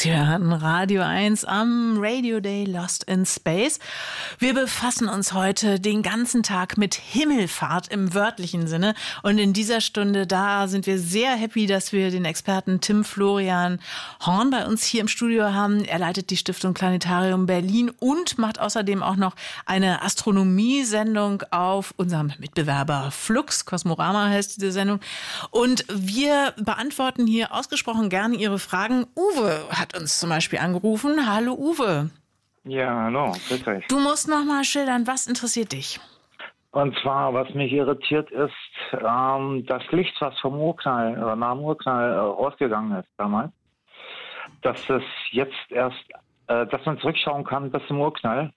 Sie hören Radio 1 am Radio Day Lost in Space. Wir befassen uns heute den ganzen Tag mit Himmelfahrt im wörtlichen Sinne. Und in dieser Stunde, da sind wir sehr happy, dass wir den Experten Tim Florian Horn bei uns hier im Studio haben. Er leitet die Stiftung Planetarium Berlin und macht außerdem auch noch eine Astronomiesendung auf unserem Mitbewerber Flux. Kosmorama heißt diese Sendung. Und wir beantworten hier ausgesprochen gerne Ihre Fragen. Uwe hat uns zum Beispiel angerufen. Hallo Uwe. Ja, hallo, grüß euch. Du musst noch mal schildern, was interessiert dich? Und zwar, was mich irritiert ist, das Licht, was vom Urknall, oder nach dem Urknall rausgegangen ist damals, dass es jetzt erst, dass man zurückschauen kann bis zum Urknall.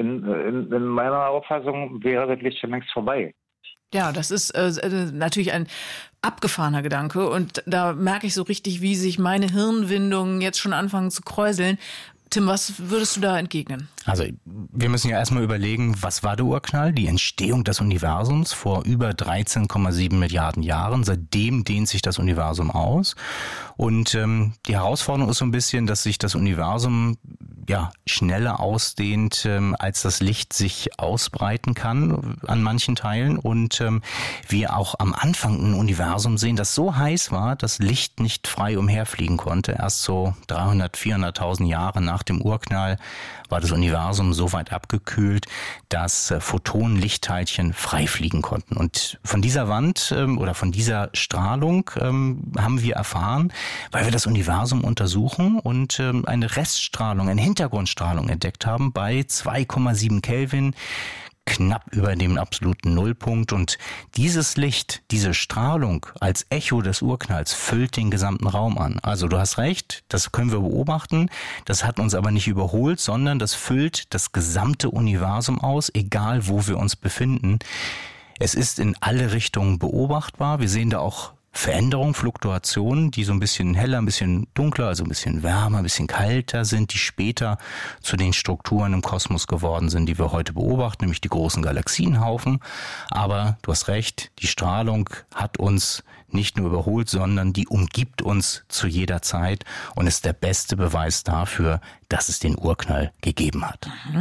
In meiner Auffassung wäre das Licht schon längst vorbei. Ja, das ist natürlich ein abgefahrener Gedanke und da merke ich so richtig, wie sich meine Hirnwindungen jetzt schon anfangen zu kräuseln. Tim, was würdest du da entgegnen? Also wir müssen ja erstmal überlegen, was war der Urknall? Die Entstehung des Universums vor über 13,7 Milliarden Jahren. Seitdem dehnt sich das Universum aus. Und die Herausforderung ist so ein bisschen, dass sich das Universum schneller ausdehnt, als das Licht sich ausbreiten kann an manchen Teilen. Und wir auch am Anfang ein Universum sehen, das so heiß war, dass Licht nicht frei umherfliegen konnte. Erst so 300.000, 400.000 Jahre nach dem Urknall war das Universum so weit abgekühlt, dass Photonen, Lichtteilchen frei fliegen konnten. Und von dieser Wand oder von dieser Strahlung haben wir erfahren, weil wir das Universum untersuchen und eine Reststrahlung, eine Hintergrundstrahlung entdeckt haben bei 2,7 Kelvin, knapp über dem absoluten Nullpunkt. Und dieses Licht, diese Strahlung als Echo des Urknalls füllt den gesamten Raum an. Also du hast recht, das können wir beobachten. Das hat uns aber nicht überholt, sondern das füllt das gesamte Universum aus, egal wo wir uns befinden. Es ist in alle Richtungen beobachtbar. Wir sehen da auch Veränderungen, Fluktuationen, die so ein bisschen heller, ein bisschen dunkler, also ein bisschen wärmer, ein bisschen kalter sind, die später zu den Strukturen im Kosmos geworden sind, die wir heute beobachten, nämlich die großen Galaxienhaufen. Aber du hast recht, die Strahlung hat uns nicht nur überholt, sondern die umgibt uns zu jeder Zeit und ist der beste Beweis dafür, dass es den Urknall gegeben hat.